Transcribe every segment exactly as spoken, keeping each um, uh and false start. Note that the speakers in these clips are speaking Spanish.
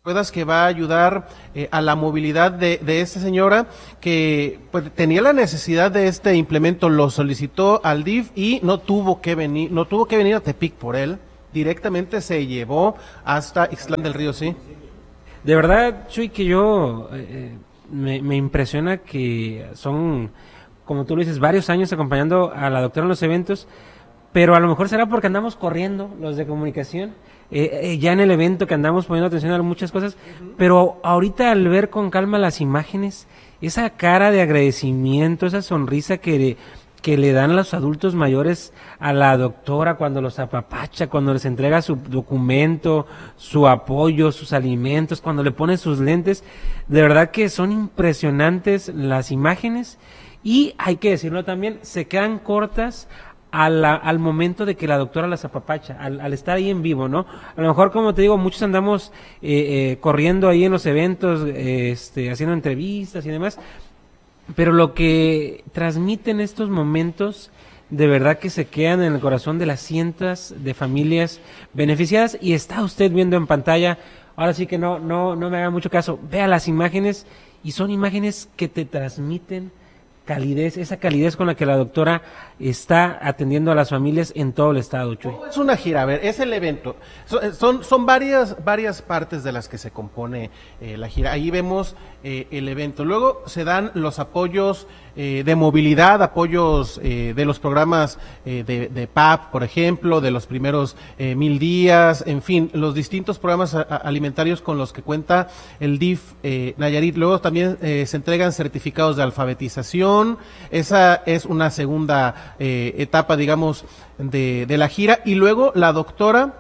ruedas que va a ayudar eh, a la movilidad de, de esta señora que pues tenía la necesidad de este implemento, lo solicitó al D I F y no tuvo que venir, no tuvo que venir a Tepic por él, directamente se llevó hasta Ixtlán del Río, ¿sí? De verdad, Chuy, que yo eh, me, me impresiona que son, como tú lo dices, varios años acompañando a la doctora en los eventos, pero a lo mejor será porque andamos corriendo los de comunicación, eh, eh, ya en el evento que andamos poniendo atención a muchas cosas, uh-huh. Pero ahorita al ver con calma las imágenes, esa cara de agradecimiento, esa sonrisa que, que le dan los adultos mayores a la doctora cuando los apapacha, cuando les entrega su documento, su apoyo, sus alimentos, cuando le pone sus lentes, de verdad que son impresionantes las imágenes y hay que decirlo también, se quedan cortas A la, al momento de que la doctora las apapacha, al, al estar ahí en vivo, ¿no? A lo mejor, como te digo, muchos andamos eh, eh, corriendo ahí en los eventos, eh, este, haciendo entrevistas y demás, pero lo que transmiten estos momentos, de verdad que se quedan en el corazón de las cientos de familias beneficiadas, y está usted viendo en pantalla, ahora sí que no, no, no me haga mucho caso, vea las imágenes, y son imágenes que te transmiten calidez, esa calidez con la que la doctora está atendiendo a las familias en todo el estado, Chuy. Es una gira, a ver, es el evento. Son, son, son varias, varias partes de las que se compone eh, la gira. Ahí vemos eh, el evento. Luego se dan los apoyos eh, de movilidad, apoyos eh, de los programas eh, de, de P A P, por ejemplo, de los primeros eh, mil días, en fin, los distintos programas a, a, alimentarios con los que cuenta el D I F eh, Nayarit. Luego también eh, se entregan certificados de alfabetización. Esa es una segunda eh, etapa, digamos, de, de la gira, y luego la doctora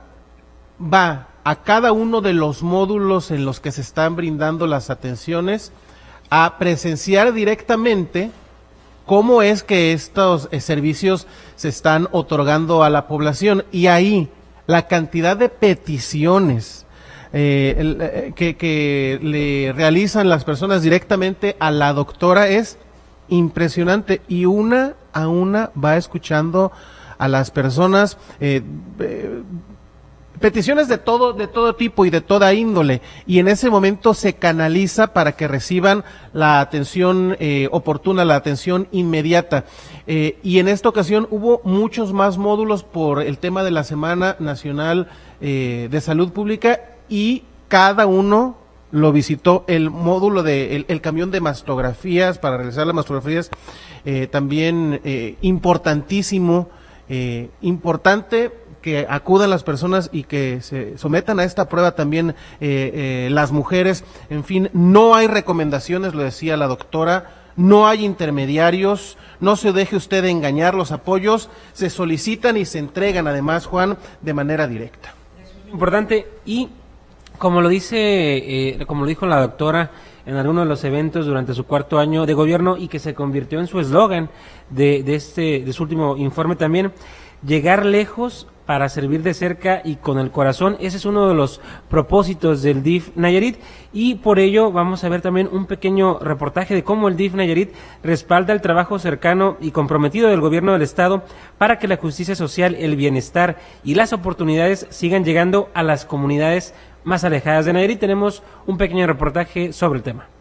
va a cada uno de los módulos en los que se están brindando las atenciones a presenciar directamente cómo es que estos eh, servicios se están otorgando a la población, y ahí la cantidad de peticiones eh, el, eh, que, que le realizan las personas directamente a la doctora es impresionante, y una a una va escuchando a las personas, eh, eh, peticiones de todo, de todo tipo y de toda índole, y en ese momento se canaliza para que reciban la atención eh, oportuna, la atención inmediata, eh, y en esta ocasión hubo muchos más módulos por el tema de la Semana Nacional eh, de Salud Pública, y cada uno lo visitó. El módulo de el, el camión de mastografías para realizar las mastografías, eh, también eh, importantísimo, eh, importante que acudan las personas y que se sometan a esta prueba también eh, eh, las mujeres. En fin, no hay recomendaciones, lo decía la doctora, no hay intermediarios, no se deje usted engañar, los apoyos se solicitan y se entregan además, Juan, de manera directa. Es importante, y como lo dice, eh, como lo dijo la doctora en alguno de los eventos durante su cuarto año de gobierno, y que se convirtió en su eslogan de, de este, de su último informe también, llegar lejos para servir de cerca y con el corazón. Ese es uno de los propósitos del D I F Nayarit, y por ello vamos a ver también un pequeño reportaje de cómo el D I F Nayarit respalda el trabajo cercano y comprometido del gobierno del estado para que la justicia social, el bienestar y las oportunidades sigan llegando a las comunidades más alejadas de Nayarit. Tenemos un pequeño reportaje sobre el tema.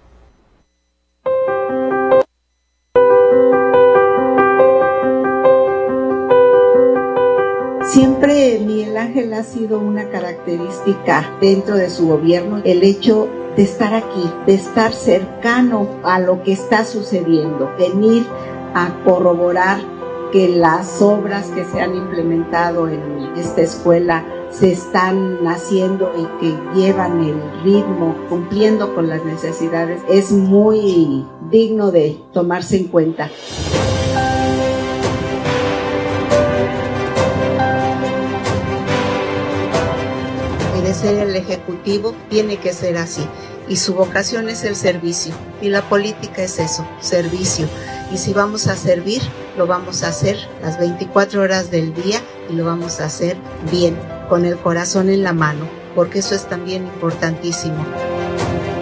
Siempre Miguel Ángel ha sido una característica dentro de su gobierno, el hecho de estar aquí, de estar cercano a lo que está sucediendo, venir a corroborar que las obras que se han implementado en esta escuela se están haciendo y que llevan el ritmo, cumpliendo con las necesidades, es muy digno de tomarse en cuenta. De ser el ejecutivo tiene que ser así, y su vocación es el servicio, y la política es eso, servicio, y si vamos a servir, lo vamos a hacer las veinticuatro horas del día, y lo vamos a hacer bien, con el corazón en la mano, porque eso es también importantísimo.